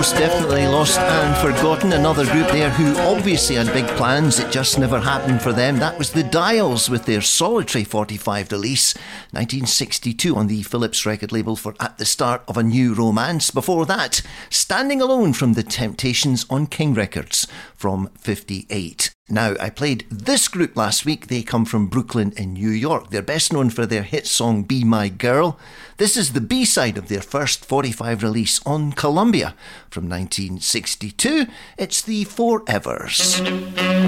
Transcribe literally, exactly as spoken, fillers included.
most definitely lost and forgotten. Another group there who obviously had big plans, it just never happened for them. That was the Dials with their solitary forty-five release, nineteen sixty-two, on the Philips record label for At the Start of a New Romance. Before that, Standing Alone from The Temptations on King Records from fifty-eight. Now, I played this group last week. They come from Brooklyn in New York. They're best known for their hit song Be My Girl. This is the B-side of their first forty-five release on Columbia from nineteen sixty-two. It's the Forevers.